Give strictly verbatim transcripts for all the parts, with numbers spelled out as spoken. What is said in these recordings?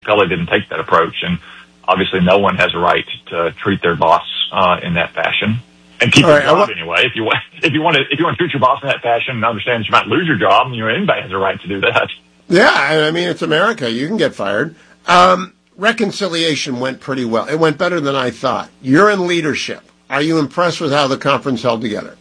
Pele didn't take that approach, and obviously no one has a right to treat their boss uh, in that fashion. And keep All your right, job want- anyway. If you want, if you want to, if you want to treat your boss in that fashion, and understand that you might lose your job, you know, anybody has a right to do that. Yeah, I mean, it's America. You can get fired. Um, reconciliation went pretty well. It went better than I thought. You're in leadership. Are you impressed with how the conference held together?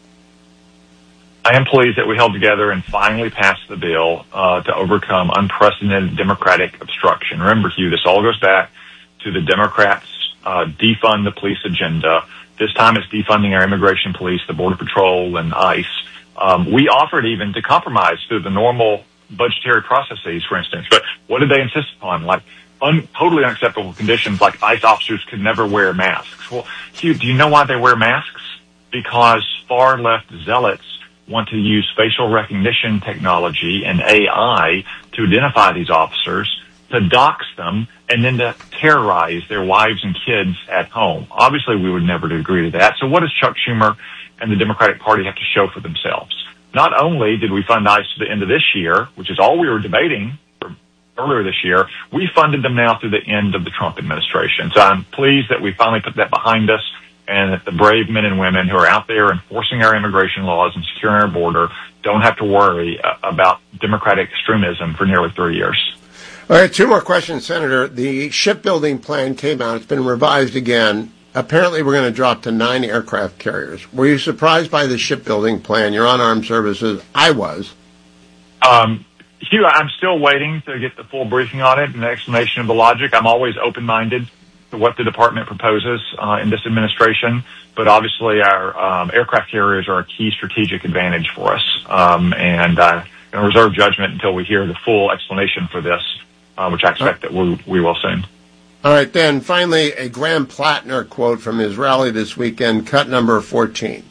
I am pleased that we held together and finally passed the bill uh, to overcome unprecedented Democratic obstruction. Remember, Hugh, this all goes back to the Democrats' uh, defund the police agenda. This time it's defunding our immigration police, the Border Patrol, and ICE. Um, we offered even to compromise through the normal budgetary processes, for instance. But what did they insist upon? Like un- totally unacceptable conditions, like ICE officers could never wear masks. Well, Hugh, do you know why they wear masks? Because far-left zealots want to use facial recognition technology and A I to identify these officers, to dox them, and then to terrorize their wives and kids at home. Obviously, we would never agree to that. So what does Chuck Schumer and the Democratic Party have to show for themselves? Not only did we fund ICE to the end of this year, which is all we were debating earlier this year, we funded them now through the end of the Trump administration. So I'm pleased that we finally put that behind us, and that the brave men and women who are out there enforcing our immigration laws and securing our border don't have to worry uh, about Democratic extremism for nearly three years. All right, two more questions, Senator. The shipbuilding plan came out. It's been revised again. Apparently, we're going to drop to nine aircraft carriers. Were you surprised by the shipbuilding plan? You're on armed services. I was. Um, Hugh, I'm still waiting to get the full briefing on it and the explanation of the logic. I'm always open-minded to what the department proposes uh, in this administration, but obviously our um, aircraft carriers are a key strategic advantage for us, um, and uh, going to reserve judgment until we hear the full explanation for this, uh, which I expect that we, we will soon. All right, then, finally, a Graham Plattner quote from his rally this weekend, cut number fourteen.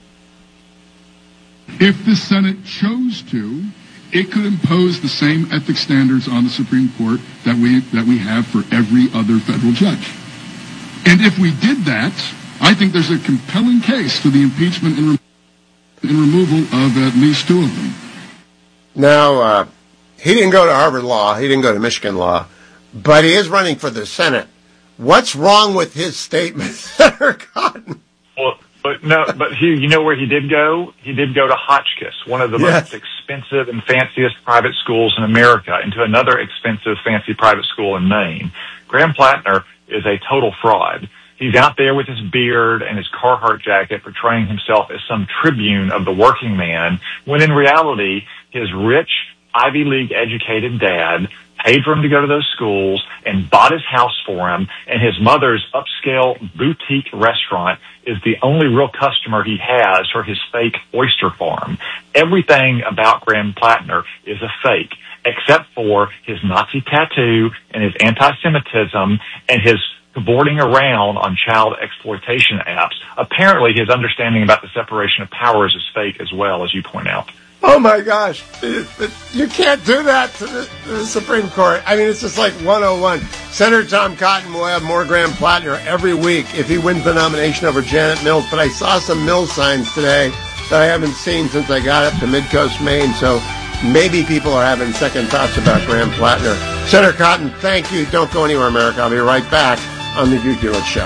If the Senate chose to, it could impose the same ethics standards on the Supreme Court that we that we have for every other federal judge. And if we did that, I think there's a compelling case for the impeachment and, re- and removal of at least two of them. Now, uh, he didn't go to Harvard Law. He didn't go to Michigan Law. But he is running for the Senate. What's wrong with his statement, Senator Cotton? Well, but no, but he, you know where he did go? He did go to Hotchkiss, one of the Yes. most expensive and fanciest private schools in America, and to another expensive, fancy private school in Maine. Graham Plattner is a total fraud. He's out there with his beard and his Carhartt jacket portraying himself as some tribune of the working man, when in reality, his rich, Ivy League educated dad paid for him to go to those schools and bought his house for him, and his mother's upscale boutique restaurant is the only real customer he has for his fake oyster farm. Everything about Graham Plattner is a fake, except for his Nazi tattoo and his anti-Semitism and his cavorting around on child exploitation apps. Apparently, his understanding about the separation of powers is fake as well, as you point out. Oh, my gosh. You can't do that to the, to the Supreme Court. I mean, it's just like one oh one. Senator Tom Cotton will have more Graham Plattner every week if he wins the nomination over Janet Mills. But I saw some Mills signs today that I haven't seen since I got up to Midcoast, Maine. So maybe people are having second thoughts about Graham Plattner. Senator Cotton, thank you. Don't go anywhere, America. I'll be right back on the Hugh Hewitt Show.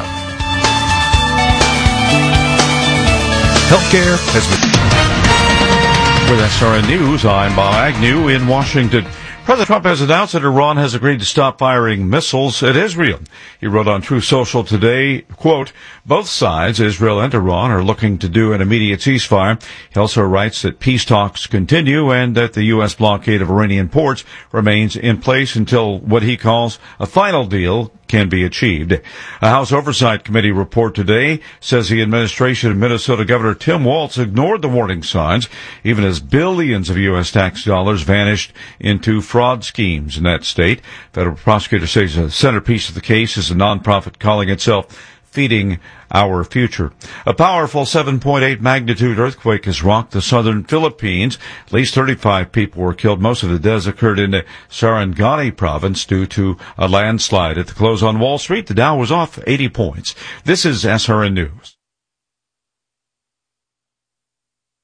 Healthcare has been... With S R N News, I'm Bob Agnew in Washington. President Trump has announced that Iran has agreed to stop firing missiles at Israel. He wrote on Truth Social today, quote, both sides, Israel and Iran, are looking to do an immediate ceasefire. He also writes that peace talks continue and that the U S blockade of Iranian ports remains in place until what he calls a final deal can be achieved. A House Oversight Committee report today says the administration of Minnesota Governor Tim Walz ignored the warning signs, even as billions of U S tax dollars vanished into fraud schemes in that state. Federal prosecutors say the centerpiece of the case is a nonprofit calling itself Feeding Our Future. A powerful seven point eight magnitude earthquake has rocked the southern Philippines. At least thirty-five people were killed. Most of the deaths occurred in the Sarangani province due to a landslide. At the close on Wall Street, the Dow was off eighty points. This is S R N News.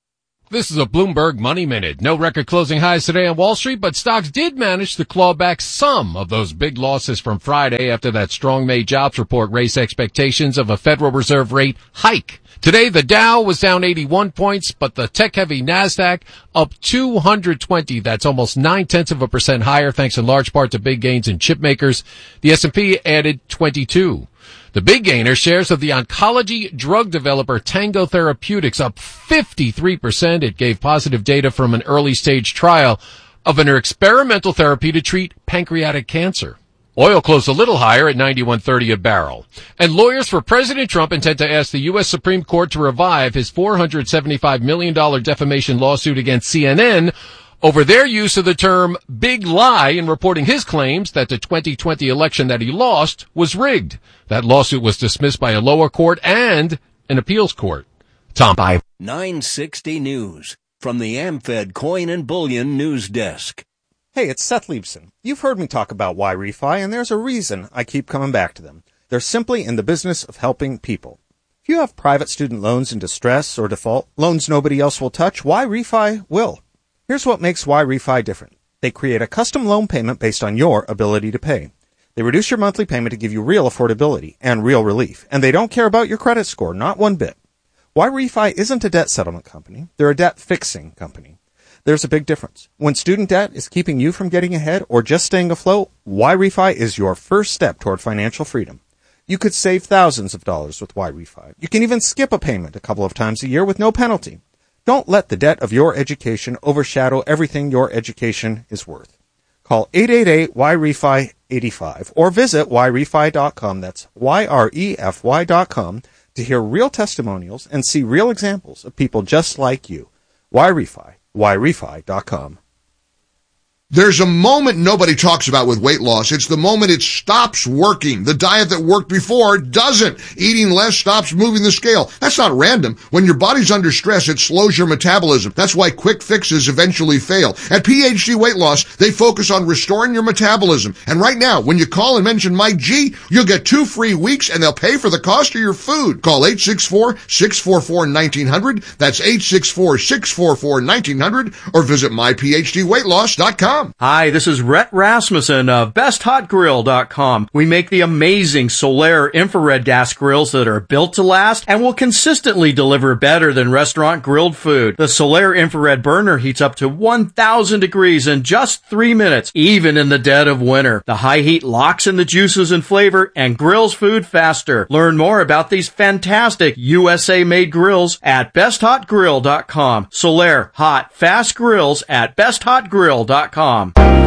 This is a Bloomberg Money Minute. No record closing highs today on Wall Street, but stocks did manage to claw back some of those big losses from Friday after that strong May jobs report raised expectations of a Federal Reserve rate hike. Today, the Dow was down eighty-one points, but the tech-heavy NASDAQ up two hundred twenty. That's almost nine-tenths of a percent higher, thanks in large part to big gains in chip makers. The S and P added twenty-two. The big gainer, shares of the oncology drug developer Tango Therapeutics, up fifty-three percent. It gave positive data from an early-stage trial of an experimental therapy to treat pancreatic cancer. Oil closed a little higher at ninety-one thirty a barrel. And lawyers for President Trump intend to ask the U S Supreme Court to revive his four hundred seventy-five million dollars defamation lawsuit against C N N over their use of the term big lie in reporting his claims that the twenty twenty election that he lost was rigged. That lawsuit was dismissed by a lower court and an appeals court. Tom. Bye. nine sixty News from the AmFed Coin and Bullion News Desk. Hey, it's Seth Leibson. You've heard me talk about Y-Refi, and there's a reason I keep coming back to them. They're simply in the business of helping people. If you have private student loans in distress or default, loans nobody else will touch, Y-Refi will. Here's what makes Y-Refi different. They create a custom loan payment based on your ability to pay. They reduce your monthly payment to give you real affordability and real relief, and they don't care about your credit score, not one bit. Y-Refi isn't a debt settlement company. They're a debt fixing company. There's a big difference. When student debt is keeping you from getting ahead or just staying afloat, Y-Refi is your first step toward financial freedom. You could save thousands of dollars with Y-Refi. You can even skip a payment a couple of times a year with no penalty. Don't let the debt of your education overshadow everything your education is worth. Call eight eight eight Y R E F I eighty-five or visit Y refi dot com. That's Y R E F Y dot com to hear real testimonials and see real examples of people just like you. Y-Refi. Y refi dot com. There's a moment nobody talks about with weight loss. It's the moment it stops working. The diet that worked before doesn't. Eating less stops moving the scale. That's not random. When your body's under stress, it slows your metabolism. That's why quick fixes eventually fail. At P H D Weight Loss, they focus on restoring your metabolism. And right now, when you call and mention Mike G, you'll get two free weeks and they'll pay for the cost of your food. Call eight six four, six four four, one nine zero zero. That's eight six four, six four four, one nine zero zero or visit my P H D weight loss dot com. Hi, this is Rhett Rasmussen of best hot grill dot com. We make the amazing Solaire infrared gas grills that are built to last and will consistently deliver better than restaurant grilled food. The Solaire infrared burner heats up to one thousand degrees in just three minutes, even in the dead of winter. The high heat locks in the juices and flavor and grills food faster. Learn more about these fantastic U S A-made grills at best hot grill dot com. Solaire, hot, fast grills at best hot grill dot com.